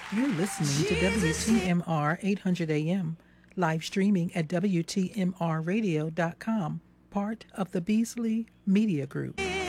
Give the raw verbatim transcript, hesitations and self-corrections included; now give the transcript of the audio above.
You're listening to W T M R eight hundred A M, live streaming at W T M R radio dot com, part of the Beasley Media Group.